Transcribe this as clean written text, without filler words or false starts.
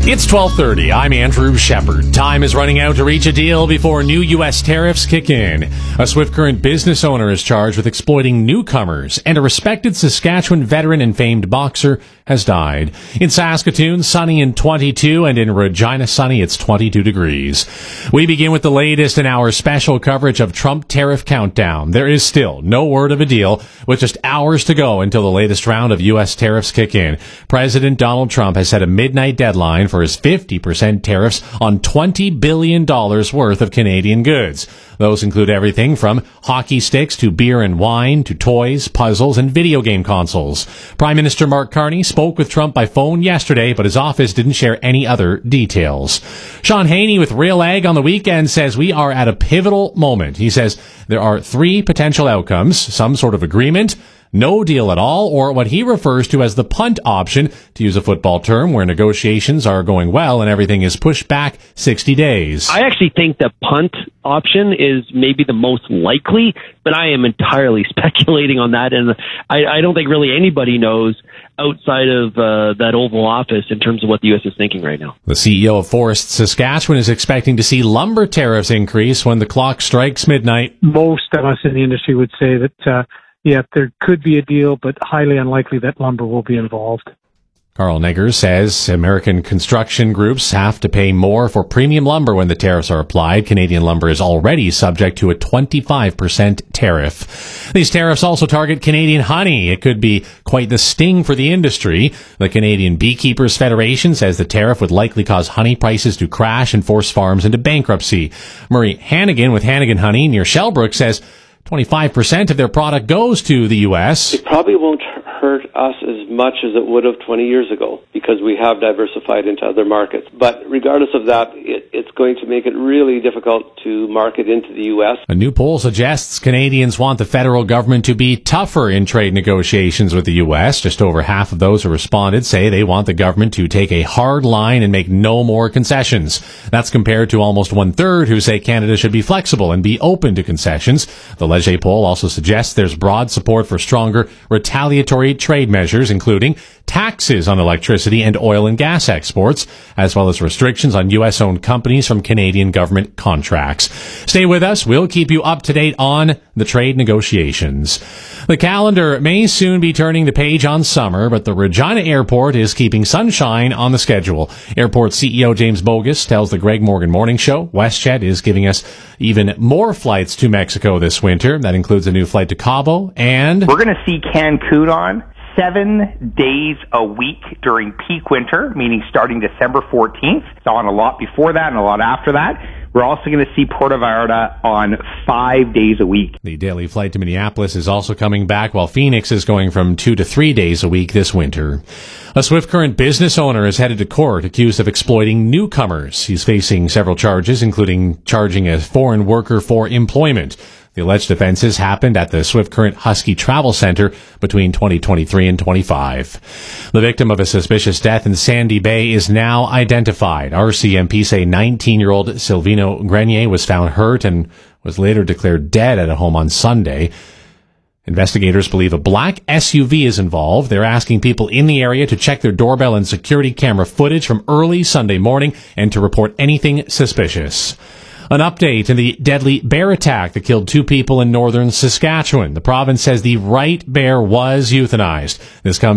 It's 12:30. I'm Andrew Shepard. Time is running out to reach a deal before new U.S. tariffs kick in. A Swift Current business owner is charged with exploiting newcomers, and a respected Saskatchewan veteran and famed boxer has died. In Saskatoon, sunny and 22, and in Regina, sunny, it's 22 degrees. We begin with the latest in our special coverage of Trump tariff countdown. There is still no word of a deal, with just hours to go until the latest round of U.S. tariffs kick in. President Donald Trump has set a midnight deadline for his 50% tariffs on $20 billion worth of Canadian goods. Those include everything from hockey sticks to beer and wine to toys, puzzles, and video game consoles. Prime Minister Mark Carney spoke with Trump by phone yesterday, but his office didn't share any other details. Sean Haney with Real Ag on the weekend says we are at a pivotal moment. He says there are three potential outcomes: some sort of agreement, no deal at all, or what he refers to as the punt option, to use a football term, where negotiations are going well and everything is pushed back 60 days. I actually think the punt option is maybe the most likely, but I am entirely speculating on that, and I don't think really anybody knows outside of that Oval Office in terms of what the U.S. is thinking right now. The CEO of Forest Saskatchewan is expecting to see lumber tariffs increase when the clock strikes midnight. Most of us in the industry would say that there could be a deal, but highly unlikely that lumber will be involved. Carl Negger says American construction groups have to pay more for premium lumber when the tariffs are applied. Canadian lumber is already subject to a 25% tariff. These tariffs also target Canadian honey. It could be quite the sting for the industry. The Canadian Beekeepers Federation says the tariff would likely cause honey prices to crash and force farms into bankruptcy. Murray Hannigan with Hannigan Honey near Shellbrook says 25% of their product goes to the U.S. It probably won't hurt us as much as it would have 20 years ago because we have diversified into other markets. But regardless of that, it's going to make it really difficult to market into the U.S. A new poll suggests Canadians want the federal government to be tougher in trade negotiations with the U.S. Just over half of those who responded say they want the government to take a hard line and make no more concessions. That's compared to almost one-third who say Canada should be flexible and be open to concessions. The Leger poll also suggests there's broad support for stronger retaliatory trade measures, including taxes on electricity and oil and gas exports, as well as restrictions on U.S.-owned companies from Canadian government contracts. Stay with us. We'll keep you up to date on the trade negotiations. The calendar may soon be turning the page on summer, but the Regina Airport is keeping sunshine on the schedule. Airport CEO James Bogus tells the Greg Morgan Morning Show WestJet is giving us even more flights to Mexico this winter. That includes a new flight to Cabo, and we're going to see Cancun on 7 days a week during peak winter, meaning starting December 14th. It's on a lot before that and a lot after that. We're also going to see Puerto Vallarta on 5 days a week. The daily flight to Minneapolis is also coming back, while Phoenix is going from 2 to 3 days a week this winter. A Swift Current business owner is headed to court accused of exploiting newcomers. He's facing several charges, including charging a foreign worker for employment. The alleged offenses happened at the Swift Current Husky Travel Center between 2023 and 25. The victim of a suspicious death in Sandy Bay is now identified. RCMP say 19-year-old Silvino Grenier was found hurt and was later declared dead at a home on Sunday. Investigators believe a black SUV is involved. They're asking people in the area to check their doorbell and security camera footage from early Sunday morning and to report anything suspicious. An update in the deadly bear attack that killed 2 people in northern Saskatchewan. The province says the right bear was euthanized. This comes